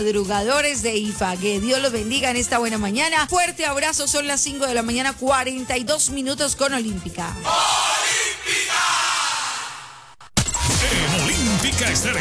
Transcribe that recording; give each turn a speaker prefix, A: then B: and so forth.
A: Madrugadores de IFA, que Dios los bendiga en esta buena mañana. Fuerte abrazo, son las 5 de la mañana, 42 minutos con Olímpica.
B: ¡Olímpica! En Olímpica Estéreo.